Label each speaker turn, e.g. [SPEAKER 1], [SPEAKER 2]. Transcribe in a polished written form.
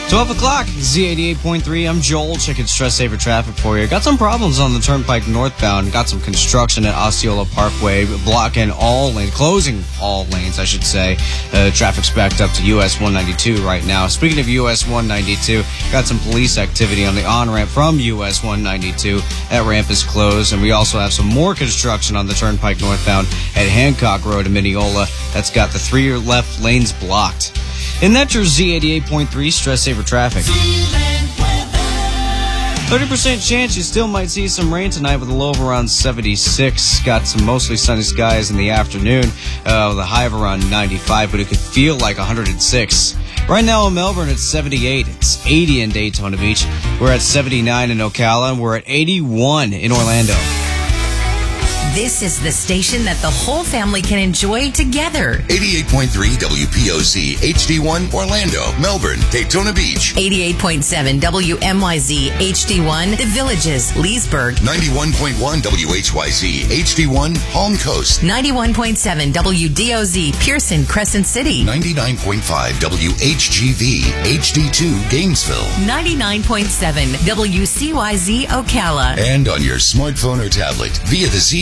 [SPEAKER 1] 12 o'clock, Z88.3. I'm Joel, checking Stress Saver traffic for you. Got some problems on the Turnpike northbound. Got some construction at Osceola Parkway, closing all lanes, I should say. Traffic's backed up to US 192 right now. Speaking of US 192, got some police activity on the on-ramp from US 192. That ramp is closed, and we also have some more construction on the Turnpike northbound at Hancock Road in Mineola. That's got the 3 left lanes blocked. And that's your Z88.3 Stress Saver traffic. 30% chance you still might see some rain tonight with a low of around 76. Got some mostly sunny skies in the afternoon with a high of around 95, but it could feel like 106. Right now in Melbourne, it's 78. It's 80 in Daytona Beach. We're at 79 in Ocala, and we're at 81 in Orlando.
[SPEAKER 2] This is the station that the whole family can enjoy together.
[SPEAKER 3] 88.3 WPOC, HD1, Orlando, Melbourne, Daytona Beach.
[SPEAKER 2] 88.7 WMYZ, HD1, The Villages, Leesburg.
[SPEAKER 3] 91.1 WHYZ, HD1, Palm Coast.
[SPEAKER 2] 91.7 WDOZ, Pearson, Crescent City.
[SPEAKER 3] 99.5 WHGV, HD2, Gainesville.
[SPEAKER 2] 99.7 WCYZ, Ocala.
[SPEAKER 3] And on your smartphone or tablet via the Z